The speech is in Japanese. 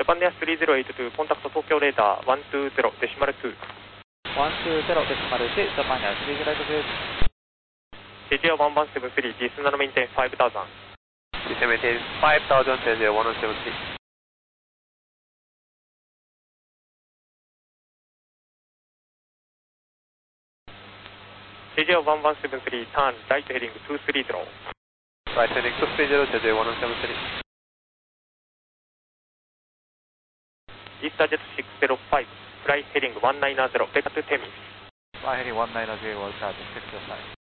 Japan Air 3082 コンタクト東京レーダー120デシマル2。 120デシマル2、ジャパンエア3082。 JJ 1173 G7 maintain 5000。 G7 maintain 5000 JJ 1173。 JJ 1173 turn right heading 230。 Right heading 230 JJ 1173。 EasterJet 605 fly heading 190 back to Temis。 Fly heading 190 was at 605.